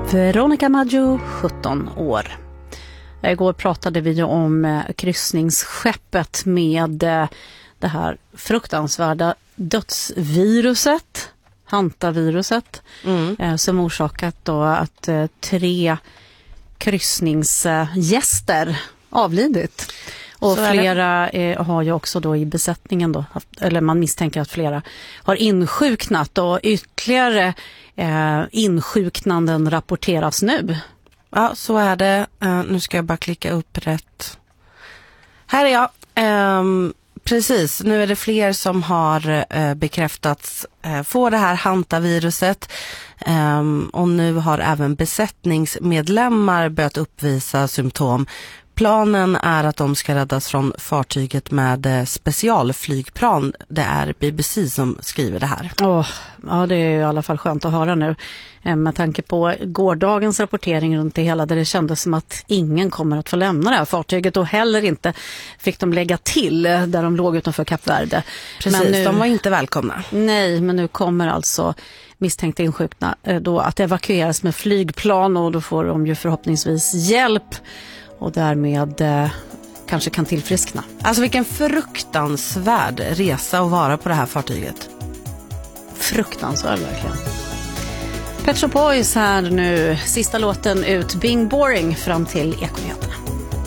Veronica Maggio, 17 år. Igår pratade vi om kryssningsskeppet med det här fruktansvärda dödsviruset, hantaviruset, som orsakat då att 3 kryssningsgäster avlidit. Och flera har ju också då i besättningen då, eller man misstänker att flera har insjuknat, och ytterligare insjuknanden rapporteras nu. Ja, så är det. Nu ska jag bara klicka upp rätt. Här är jag. Precis, nu är det fler som har bekräftats få det här hantaviruset. Och nu har även besättningsmedlemmar börjat uppvisa symptom. Planen är att de ska räddas från fartyget med specialflygplan. Det är BBC som skriver det här. Ja, det är i alla fall skönt att höra nu. Med tanke på gårdagens rapportering runt det hela, där det kändes som att ingen kommer att få lämna det här fartyget, och heller inte fick de lägga till där de låg utanför Kap Verde. Precis, men nu, de var inte välkomna. Nej, men nu kommer alltså misstänkta insjukna då att evakueras med flygplan, och då får de ju förhoppningsvis hjälp och därmed kanske kan tillfriskna. Alltså vilken fruktansvärd resa att vara på det här fartyget. Fruktansvärd verkligen. Pet Shop Boys här nu, sista låten ut, Being Boring, fram till Ekonyheterna.